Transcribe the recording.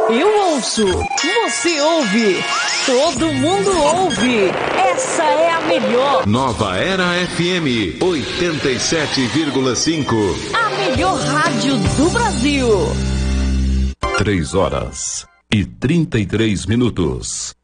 Eu ouço, você ouve, todo mundo ouve. Essa é a melhor. Nova Era FM 87,5. A melhor rádio do Brasil. 3 horas e 33 minutos.